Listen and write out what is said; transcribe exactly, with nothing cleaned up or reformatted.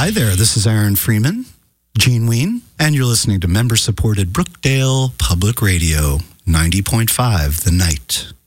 Hi there, this is Aaron Freeman, Gene Ween, and you're listening to member-supported Brookdale Public Radio, ninety point five The Night.